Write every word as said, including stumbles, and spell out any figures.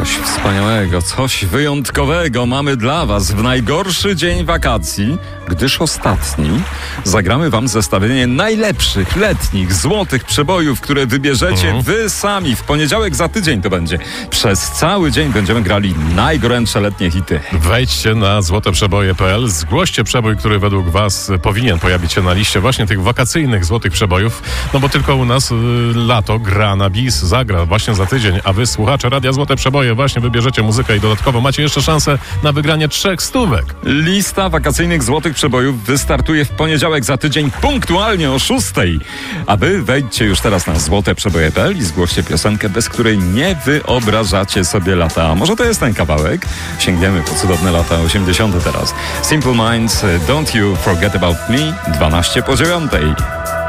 Coś wspaniałego, coś wyjątkowego mamy dla Was w najgorszy dzień wakacji, gdyż ostatni zagramy Wam zestawienie najlepszych, letnich, złotych przebojów, które wybierzecie mhm. Wy sami. W poniedziałek za tydzień to będzie. Przez cały dzień będziemy grali najgorętsze letnie hity. Wejdźcie na złote przeboje kropka p l, zgłoście przebój, który według Was powinien pojawić się na liście właśnie tych wakacyjnych złotych przebojów, no bo tylko u nas y, lato gra na bis, zagra właśnie za tydzień, a Wy, słuchacze Radia Złote Przeboje, właśnie wybierzecie muzykę i dodatkowo macie jeszcze szansę na wygranie trzech stówek. Lista wakacyjnych złotych przebojów wystartuje w poniedziałek za tydzień punktualnie o szóstej. A Wy wejdźcie już teraz na złote przeboje kropka p l i zgłoście piosenkę, bez której nie wyobrażacie sobie lata. A może to jest ten kawałek? Sięgniemy po cudowne lata osiemdziesiąte teraz. Simple Minds, Don't You Forget About Me, dwanaście po dziewiątej.